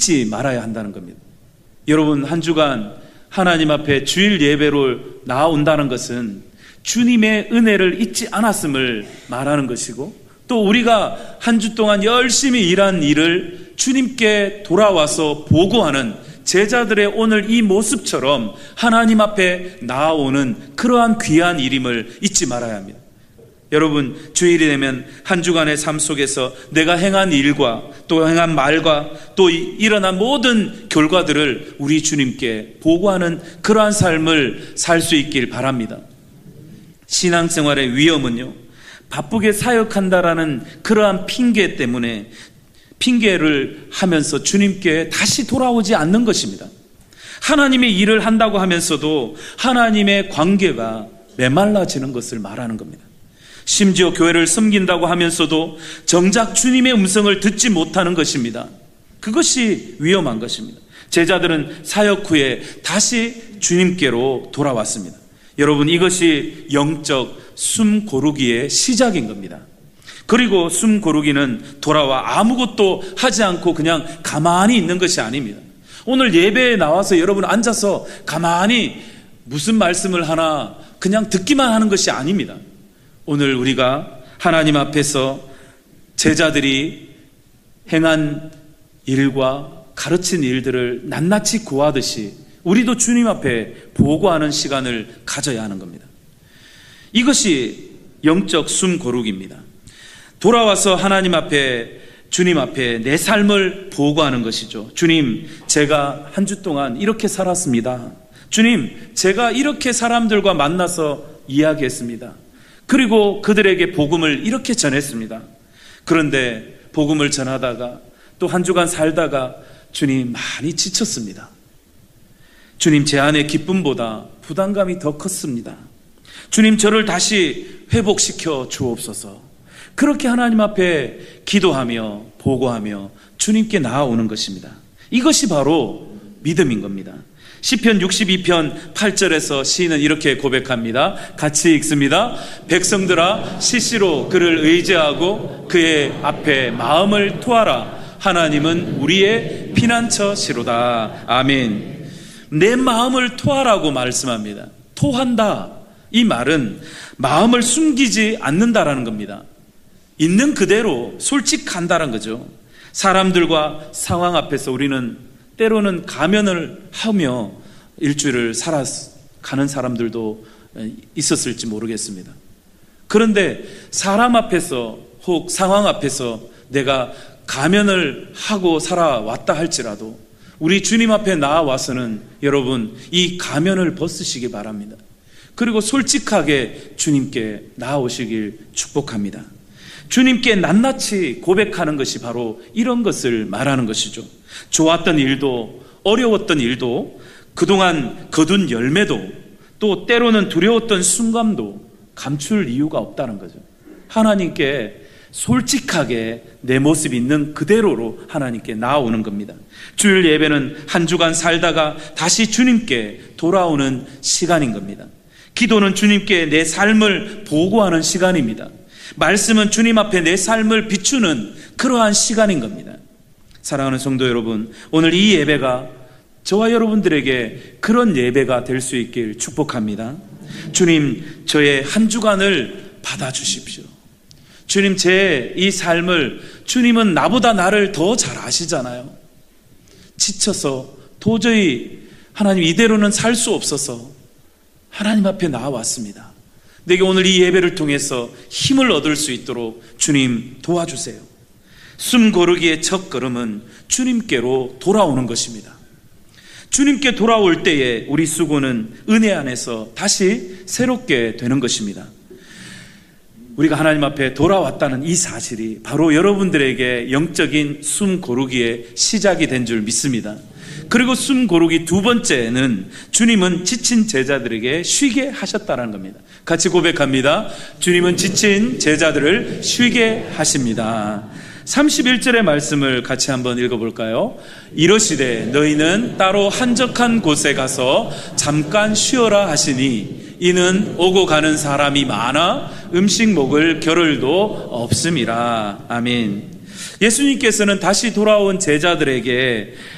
잊지 말아야 한다는 겁니다. 여러분, 한 주간 하나님 앞에 주일 예배로 나아온다는 것은 주님의 은혜를 잊지 않았음을 말하는 것이고, 또 우리가 한 주 동안 열심히 일한 일을 주님께 돌아와서 보고하는 제자들의 오늘 이 모습처럼 하나님 앞에 나아오는 그러한 귀한 일임을 잊지 말아야 합니다. 여러분, 주일이 되면 한 주간의 삶 속에서 내가 행한 일과 또 행한 말과 또 일어난 모든 결과들을 우리 주님께 보고하는 그러한 삶을 살 수 있길 바랍니다. 신앙생활의 위험은요, 바쁘게 사역한다라는 그러한 핑계 때문에 핑계를 하면서 주님께 다시 돌아오지 않는 것입니다. 하나님의 일을 한다고 하면서도 하나님의 관계가 메말라지는 것을 말하는 겁니다. 심지어 교회를 섬긴다고 하면서도 정작 주님의 음성을 듣지 못하는 것입니다. 그것이 위험한 것입니다. 제자들은 사역 후에 다시 주님께로 돌아왔습니다. 여러분, 이것이 영적 숨 고르기의 시작인 겁니다. 그리고 숨 고르기는 돌아와 아무것도 하지 않고 그냥 가만히 있는 것이 아닙니다. 오늘 예배에 나와서 여러분 앉아서 가만히 무슨 말씀을 하나 그냥 듣기만 하는 것이 아닙니다. 오늘 우리가 하나님 앞에서 제자들이 행한 일과 가르친 일들을 낱낱이 구하듯이 우리도 주님 앞에 보고하는 시간을 가져야 하는 겁니다. 이것이 영적 숨 고르기입니다. 돌아와서 하나님 앞에, 주님 앞에 내 삶을 보고하는 것이죠. 주님, 제가 한 주 동안 이렇게 살았습니다. 주님, 제가 이렇게 사람들과 만나서 이야기했습니다. 그리고 그들에게 복음을 이렇게 전했습니다. 그런데 복음을 전하다가 또 한 주간 살다가 주님, 많이 지쳤습니다. 주님, 제 안의 기쁨보다 부담감이 더 컸습니다. 주님, 저를 다시 회복시켜 주옵소서. 그렇게 하나님 앞에 기도하며 보고하며 주님께 나아오는 것입니다. 이것이 바로 믿음인 겁니다. 시편 62편 8절에서 시인은 이렇게 고백합니다. 같이 읽습니다. 백성들아, 시시로 그를 의지하고 그의 앞에 마음을 토하라. 하나님은 우리의 피난처시로다. 아멘. 내 마음을 토하라고 말씀합니다. 토한다, 이 말은 마음을 숨기지 않는다라는 겁니다. 있는 그대로 솔직한다는 거죠. 사람들과 상황 앞에서 우리는 때로는 가면을 하며 일주일을 살아가는 사람들도 있었을지 모르겠습니다. 그런데 사람 앞에서 혹 상황 앞에서 내가 가면을 하고 살아왔다 할지라도 우리 주님 앞에 나와서는 여러분 이 가면을 벗으시기 바랍니다. 그리고 솔직하게 주님께 나아오시길 축복합니다. 주님께 낱낱이 고백하는 것이 바로 이런 것을 말하는 것이죠. 좋았던 일도 어려웠던 일도 그동안 거둔 열매도 또 때로는 두려웠던 순간도 감출 이유가 없다는 거죠. 하나님께 솔직하게 내 모습이 있는 그대로로 하나님께 나아오는 겁니다. 주일 예배는 한 주간 살다가 다시 주님께 돌아오는 시간인 겁니다. 기도는 주님께 내 삶을 보고하는 시간입니다. 말씀은 주님 앞에 내 삶을 비추는 그러한 시간인 겁니다. 사랑하는 성도 여러분, 오늘 이 예배가 저와 여러분들에게 그런 예배가 될 수 있길 축복합니다. 주님, 저의 한 주간을 받아주십시오. 주님, 제 이 삶을 주님은 나보다 나를 더 잘 아시잖아요. 지쳐서 도저히 하나님 이대로는 살 수 없어서 하나님 앞에 나와왔습니다. 내게 오늘 이 예배를 통해서 힘을 얻을 수 있도록 주님 도와주세요. 숨 고르기의 첫 걸음은 주님께로 돌아오는 것입니다. 주님께 돌아올 때에 우리 수고는 은혜 안에서 다시 새롭게 되는 것입니다. 우리가 하나님 앞에 돌아왔다는 이 사실이 바로 여러분들에게 영적인 숨 고르기의 시작이 된 줄 믿습니다. 그리고 숨 고르기 두 번째는 주님은 지친 제자들에게 쉬게 하셨다는 겁니다. 같이 고백합니다. 주님은 지친 제자들을 쉬게 하십니다. 31절의 말씀을 같이 한번 읽어볼까요? 이러시되 너희는 따로 한적한 곳에 가서 잠깐 쉬어라 하시니 이는 오고 가는 사람이 많아 음식 먹을 겨를도 없음이라. 아멘. 예수님께서는 다시 돌아온 제자들에게